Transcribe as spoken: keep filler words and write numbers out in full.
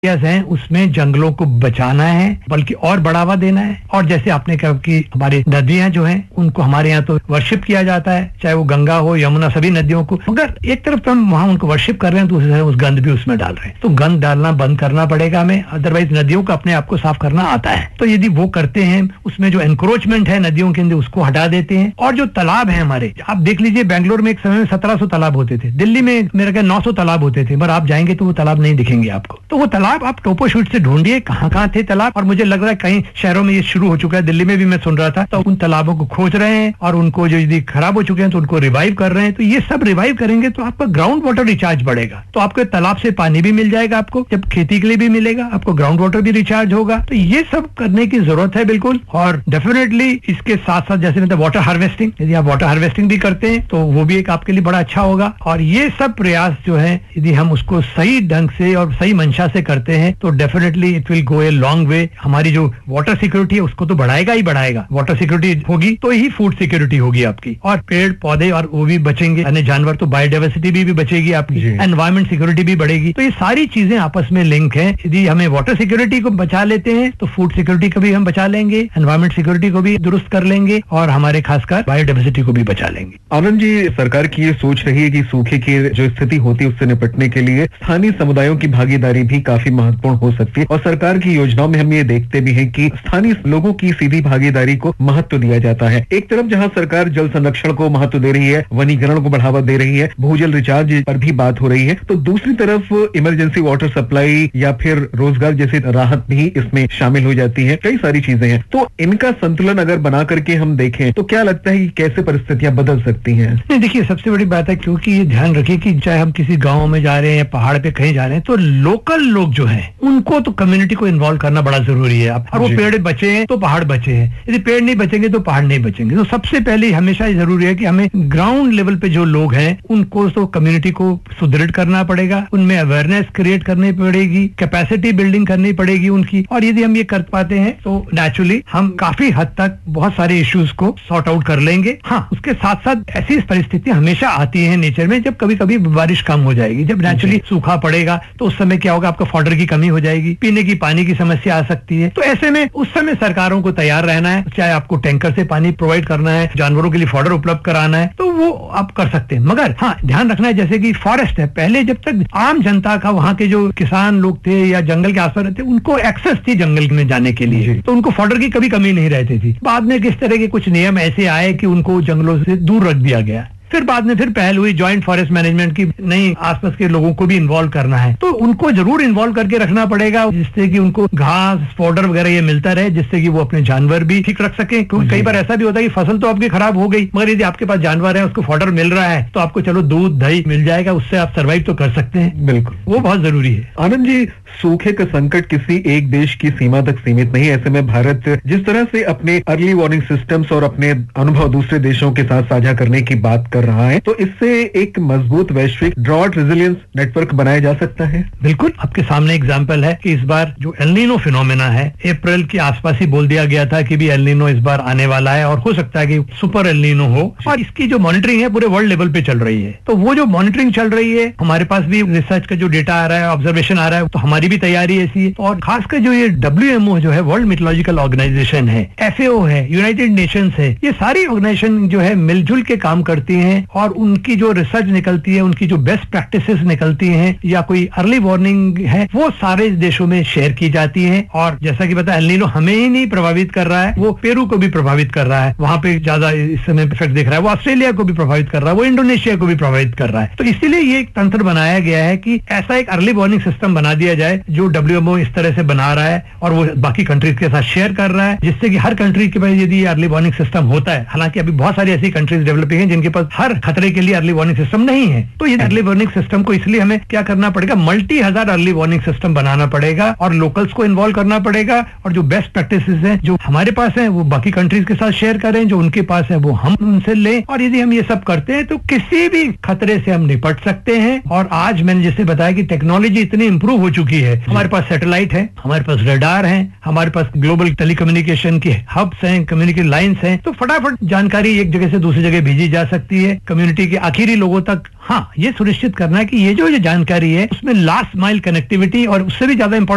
हैं उसमें जंगलों को बचाना है, बल्कि और बढ़ावा देना है। और जैसे आपने कहा कि हमारी नदियां जो हैं उनको हमारे यहाँ तो वर्शिप किया जाता है, चाहे वो गंगा हो, यमुना, सभी नदियों को। मगर एक तरफ तो हम वहां उनको वर्शिप कर रहे हैं, दूसरी तरफ उस गंद भी उसमें डाल रहे हैं। तो गंद डालना बंद करना पड़ेगा हमें, अदरवाइज नदियों को अपने आप को साफ करना आता है। तो यदि वो करते हैं, उसमें जो एनक्रोचमेंट है नदियों के अंदर उसको हटा देते हैं। और जो तालाब है हमारे, आप देख लीजिए बेंगलोर में एक समय में सत्रह सौ तालाब होते थे, दिल्ली में मेरे ख्याल नौ सौ तालाब होते थे, मगर आप जाएंगे तो वो तालाब नहीं दिखेंगे आपको। तो वो तालाब आप टोपो शूट से ढूंढिए कहाँ कहाँ थे तालाब। और मुझे लग रहा है कई शहरों में ये शुरू हो चुका है, दिल्ली में भी मैं सुन रहा था। तो उन तालाबों को खोज रहे हैं और उनको जो यदि खराब हो चुके हैं तो उनको रिवाइव कर रहे हैं। तो ये सब रिवाइव करेंगे तो आपका ग्राउंड वाटर रिचार्ज बढ़ेगा, तो आपके तालाब से पानी भी मिल जाएगा, आपको जब खेती के लिए भी मिलेगा, आपको ग्राउंड वाटर भी रिचार्ज होगा। तो ये सब करने की जरूरत है बिल्कुल। और डेफिनेटली इसके साथ साथ जैसे मतलब वाटर हार्वेस्टिंग, यदि आप वाटर हार्वेस्टिंग भी करते हैं तो वो भी एक आपके लिए बड़ा अच्छा होगा। और ये सब प्रयास जो है यदि हम उसको सही ढंग से और सही मंशा से करते हैं तो definitely it will go a long way. हमारी जो वाटर सिक्योरिटी है उसको तो बढ़ाएगा ही बढ़ाएगा। वाटर सिक्योरिटी होगी तो ही फूड सिक्योरिटी होगी आपकी, और पेड़ पौधे और वो भी बचेंगे, अन्य जानवर, तो बायोडाइवर्सिटी भी, भी बचेगी आपकी, एनवायरमेंट सिक्योरिटी भी बढ़ेगी। तो ये सारी चीजें आपस में लिंक है। यदि हमें वाटर सिक्योरिटी को बचा लेते हैं तो फूड सिक्योरिटी को भी हम बचा लेंगे, एनवायरमेंट सिक्योरिटी को भी दुरुस्त कर लेंगे और हमारे खासकर बायोडाइवर्सिटी को भी बचा लेंगे। आनंद जी, सरकार की ये सोच रही है कि सूखे की जो स्थिति होती है उससे निपटने के लिए स्थानीय समुदायों की भागीदारी भी काफी महत्वपूर्ण हो सकती है। और सरकार की योजनाओं में हम ये देखते भी हैं कि स्थानीय लोगों की सीधी भागीदारी को महत्व दिया जाता है। एक तरफ जहां सरकार जल संरक्षण को महत्व दे रही है, वनीकरण को बढ़ावा दे रही है, भूजल रिचार्ज पर भी बात हो रही है, तो दूसरी तरफ इमरजेंसी वाटर सप्लाई या फिर रोजगार जैसी राहत भी इसमें शामिल हो जाती है। कई सारी चीजें हैं, तो इनका संतुलन अगर बना करके हम देखें तो क्या लगता है कि कैसे परिस्थितियां बदल सकती हैं? नहीं, देखिए सबसे बड़ी बात है, क्योंकि ये ध्यान रखिए कि चाहे हम किसी गाँव में जा रहे हैं या पहाड़ पे कहीं जा रहे हैं, तो लोकल लोग जो है उनको तो कम्युनिटी को इन्वॉल्व करना बड़ा जरूरी है। और वो पेड़ बचे हैं तो पहाड़ बचे हैं, यदि पेड़ नहीं बचेंगे तो पहाड़ नहीं बचेंगे। तो सबसे पहले हमेशा ये जरूरी है कि हमें ग्राउंड लेवल पे जो लोग हैं उनको तो कम्युनिटी को सुदृढ़ करना पड़ेगा, उनमें अवेयरनेस क्रिएट करनी पड़ेगी, कैपेसिटी बिल्डिंग करनी पड़ेगी उनकी। और यदि हम ये कर पाते हैं तो नेचुरली हम काफी हद तक बहुत सारे इश्यूज को सॉर्ट आउट कर लेंगे। हाँ, उसके साथ साथ ऐसी परिस्थिति हमेशा आती है नेचर में, जब कभी कभी बारिश कम हो जाएगी, जब नेचुरली सूखा पड़ेगा तो उस समय क्या होगा, आपका फॉडर की कमी हो जाएगी, पीने की पानी की समस्या आ सकती है। तो ऐसे में उस समय सरकारों को तैयार रहना है, चाहे आपको टैंकर से पानी प्रोवाइड करना है, जानवरों के लिए फॉडर उपलब्ध कराना है, तो वो आप कर सकते हैं। मगर हाँ, ध्यान रखना है जैसे कि फॉरेस्ट है, पहले जब तक आम जनता का, वहाँ के जो किसान लोग थे या जंगल के आसपास रहते, उनको एक्सेस थी जंगल में जाने के लिए, तो उनको फॉडर की कभी कमी नहीं रहती थी। बाद में किस तरह के कुछ नियम ऐसे आए कि उनको जंगलों से दूर रख दिया गया। फिर बाद में फिर पहल हुई जॉइंट फॉरेस्ट मैनेजमेंट की, नहीं आसपास के लोगों को भी इन्वॉल्व करना है, तो उनको जरूर इन्वॉल्व करके रखना पड़ेगा, जिससे कि उनको घास पाउडर वगैरह ये मिलता रहे, जिससे कि वो अपने जानवर भी ठीक रख सके। क्योंकि कई बार ऐसा भी होता है कि फसल तो आपकी खराब हो गई, मगर यदि आपके पास जानवर है, उसको फॉडर मिल रहा है, तो आपको चलो दूध दही मिल जाएगा, उससे आप सर्वाइव तो कर सकते हैं। बिल्कुल, वो बहुत जरूरी है। आनंद जी, सूखे का संकट किसी एक देश की सीमा तक सीमित नहीं है। ऐसे में भारत जिस तरह से अपने अर्ली वार्निंग सिस्टम्स और अपने अनुभव दूसरे देशों के साथ साझा करने की बात कर रहा है, तो इससे एक मजबूत वैश्विक ड्रॉट रेजिलियंस नेटवर्क बनाया जा सकता है। बिल्कुल, आपके सामने एग्जांपल है कि इस बार जो एल नीनो फिनोमेना है, अप्रैल के आसपास ही बोल दिया गया था कि भी एल नीनो इस बार आने वाला है और हो सकता है कि सुपर एल नीनो हो, और इसकी जो मॉनिटरिंग है पूरे वर्ल्ड लेवल पे चल रही है। तो वो जो मॉनिटरिंग चल रही है, हमारे पास भी रिसर्च का जो डेटा आ रहा है, ऑब्जर्वेशन आ रहा है, तो हमारी भी तैयारी ऐसी है। और खासकर जो ये डब्ल्यू एम ओ जो है, वर्ल्ड मेट्रोलॉजिकल ऑर्गेनाइजेशन है, एफ ए ओ है, यूनाइटेड नेशंस है, ये सारी ऑर्गेनाइजेशन जो है मिलजुल के काम करती हैं, और उनकी जो रिसर्च निकलती है, उनकी जो बेस्ट प्रैक्टिसेस निकलती हैं या कोई अर्ली वार्निंग है, वो सारे देशों में शेयर की जाती हैं। और जैसा कि पता है, एल नीनो हमें ही नहीं प्रभावित कर रहा है, वो पेरू को भी प्रभावित कर रहा है, वहां पे ज्यादा इस समय इफेक्ट दिख रहा है, वो ऑस्ट्रेलिया को भी प्रभावित कर रहा है, वो इंडोनेशिया को भी प्रभावित कर रहा है। तो इसीलिए ये एक तंत्र बनाया गया है कि ऐसा एक अर्ली वार्निंग सिस्टम बना दिया जाए जो डब्ल्यू एम ओ इस तरह से बना रहा है और वो बाकी कंट्रीज के साथ शेयर कर रहा है, जिससे कि हर कंट्री के पास यदि अर्ली वार्निंग सिस्टम होता है, हालांकि अभी बहुत सारी ऐसी कंट्रीज डेवलपिंग है जिनके पास हर खतरे के लिए अर्ली वार्निंग सिस्टम नहीं है, तो ये अर्ली वार्निंग सिस्टम को इसलिए हमें क्या करना पड़ेगा, मल्टी हजार अर्ली वार्निंग सिस्टम बनाना पड़ेगा और लोकल्स को इन्वॉल्व करना पड़ेगा, और जो बेस्ट प्रैक्टिसेस हैं जो हमारे पास हैं वो बाकी कंट्रीज के साथ शेयर करें, जो उनके पास है वो हम उनसे लें। और यदि हम ये सब करते हैं तो किसी भी खतरे से हम निपट सकते हैं। और आज मैंने जैसे बताया कि टेक्नोलॉजी इतनी इंप्रूव हो चुकी है, हमारे पास सैटेलाइट है, हमारे पास रडार है, हमारे पास ग्लोबल टेलीकम्युनिकेशन के हब्स हैं, कम्युनिकेशन लाइंस हैं, तो फटाफट जानकारी एक जगह से दूसरी जगह भेजी जा सकती है कम्युनिटी के आखिरी लोगों तक। हाँ, ये सुनिश्चित करना है कि ये जो ये जानकारी है उसमें लास्ट माइल कनेक्टिविटी, और उससे भी ज्यादा इंपॉर्टेंट